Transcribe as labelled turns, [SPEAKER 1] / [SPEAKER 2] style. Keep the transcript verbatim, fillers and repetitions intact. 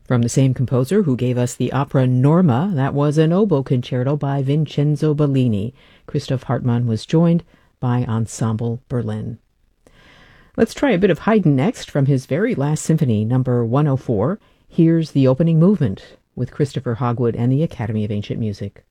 [SPEAKER 1] From the same composer who gave us the opera Norma, that was an oboe concerto by Vincenzo Bellini. Christoph Hartmann was joined by Ensemble Berlin. Let's try a bit of Haydn next from his very last symphony, number one oh four. Here's the opening movement with Christopher Hogwood and the Academy of Ancient Music.